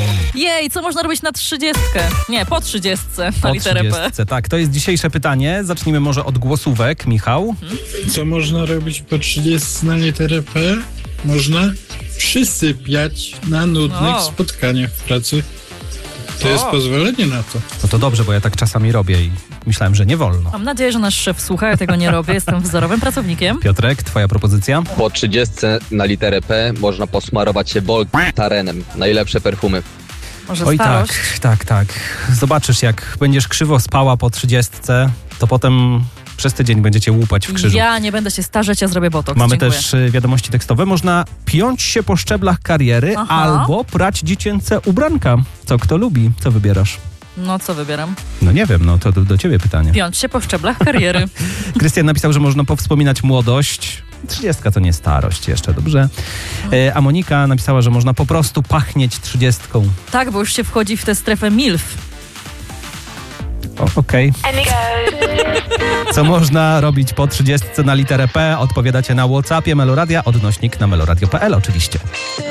Jej, co można robić na 30? Nie, po 30 na Po literę 30, P. tak. To jest dzisiejsze pytanie. Zacznijmy może od głosówek. Michał? Co można robić po 30 na literę P? Można przysypiać na nudnych O. spotkaniach w pracy. To O. jest pozwolenie na to. No to dobrze, bo ja tak czasami robię i myślałem, że nie wolno. Mam nadzieję, że nasz szef słucha, ja tego nie robię, jestem wzorowym pracownikiem. Piotrek, twoja propozycja? Po 30 na literę P można posmarować się Voltarenem. Najlepsze perfumy. Może Oj starość? tak. Zobaczysz, jak będziesz krzywo spała po 30, to potem przez tydzień będziecie łupać w krzyżu. Ja nie będę się starzeć, ja zrobię botoks. Mamy Dziękuję. też wiadomości tekstowe. Można piąć się po szczeblach kariery Aha. albo prać dziecięce ubranka. Co kto lubi? Co wybierasz? No co wybieram? No nie wiem, no to do ciebie pytanie. Piąć się po szczeblach kariery. Krystian napisał, że można powspominać młodość. 30 to nie starość jeszcze, dobrze? A Monika napisała, że można po prostu pachnieć 30. Tak, bo już się wchodzi w tę strefę MILF. Okej. Co można robić po 30 na literę P? Odpowiadacie na WhatsAppie Meloradia, odnośnik na meloradio.pl oczywiście.